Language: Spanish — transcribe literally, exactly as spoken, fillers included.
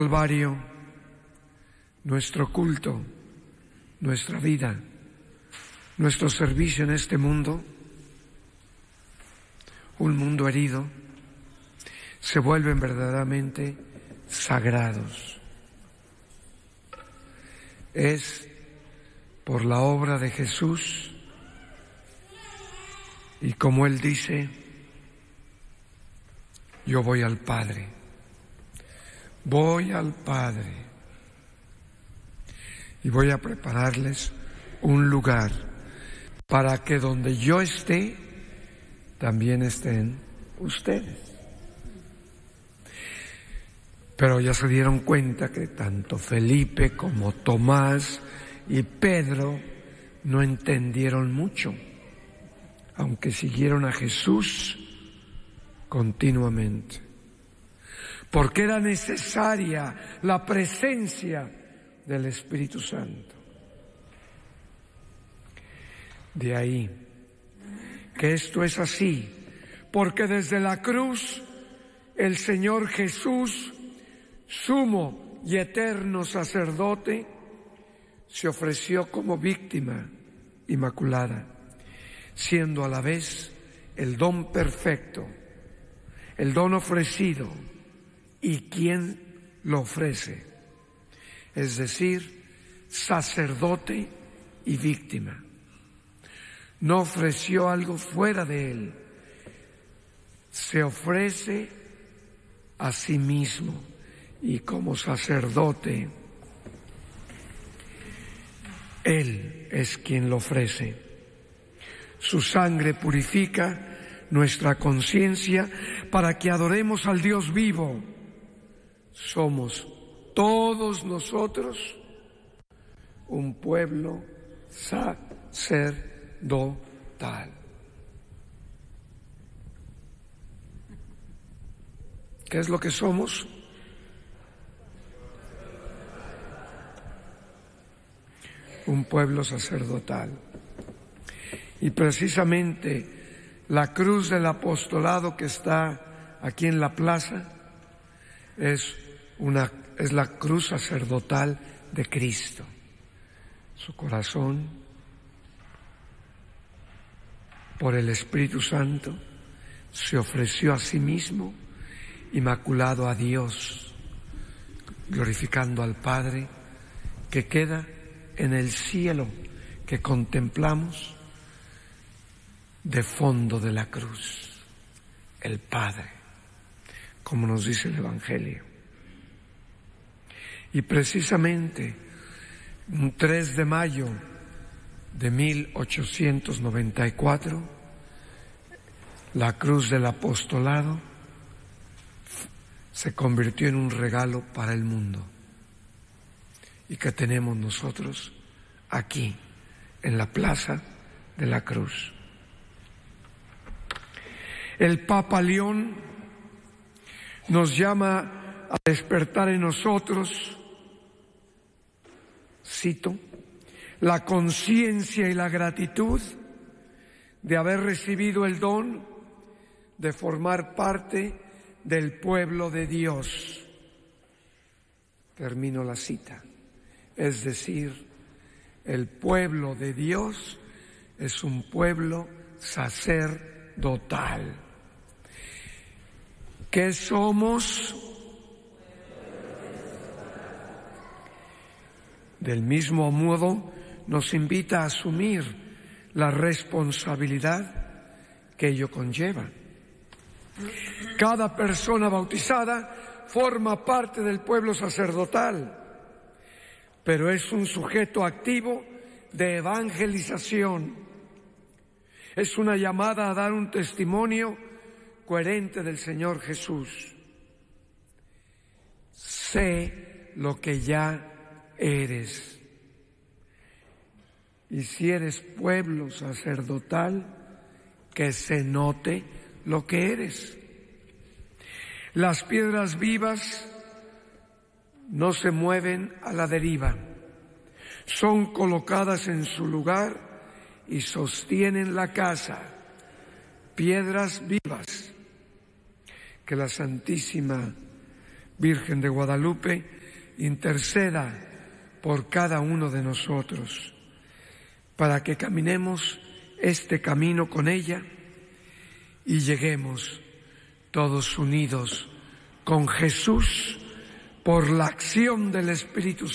Calvario, nuestro culto, nuestra vida, nuestro servicio en este mundo, un mundo herido, se vuelven verdaderamente sagrados. Es por la obra de Jesús y como Él dice, yo voy al Padre, voy al Padre y voy a prepararles un lugar para que donde yo esté, también estén ustedes. Pero ya se dieron cuenta que tanto Felipe como Tomás y Pedro no entendieron mucho, aunque siguieron a Jesús continuamente, porque era necesaria la presencia del Espíritu Santo. De ahí que esto es así, porque desde la cruz el Señor Jesús, sumo y eterno sacerdote, se ofreció como víctima inmaculada, siendo a la vez el don perfecto, el don ofrecido y quien lo ofrece, es decir, sacerdote y víctima. No ofreció algo fuera de él, se ofrece a sí mismo y como sacerdote, él es quien lo ofrece. Su sangre purifica nuestra conciencia para que adoremos al Dios vivo. Somos todos nosotros un pueblo sacerdotal. ¿Qué es lo que somos? Un pueblo sacerdotal. Y precisamente la cruz del apostolado que está aquí en la plaza es una es la cruz sacerdotal de Cristo. Su corazón, por el Espíritu Santo, se ofreció a sí mismo, inmaculado a Dios, glorificando al Padre, que queda en el cielo que contemplamos de fondo de la cruz, el Padre, como nos dice el Evangelio. Y precisamente un tres de mayo de mil ochocientos noventa y cuatro, la cruz del apostolado se convirtió en un regalo para el mundo y que tenemos nosotros aquí en la Plaza de la Cruz. El Papa León nos llama a despertar en nosotros, cito, la conciencia y la gratitud de haber recibido el don de formar parte del pueblo de Dios. Termino la cita. Es decir, el pueblo de Dios es un pueblo sacerdotal. ¿Qué somos? Del mismo modo, nos invita a asumir la responsabilidad que ello conlleva. Cada persona bautizada forma parte del pueblo sacerdotal, pero es un sujeto activo de evangelización. Es una llamada a dar un testimonio coherente del Señor Jesús. Sé lo que ya eres. Y si eres pueblo sacerdotal, que se note lo que eres. Las piedras vivas no se mueven a la deriva, son colocadas en su lugar y sostienen la casa. Piedras vivas que la Santísima Virgen de Guadalupe, interceda por cada uno de nosotros, para que caminemos este camino con ella y lleguemos todos unidos con Jesús por la acción del Espíritu Santo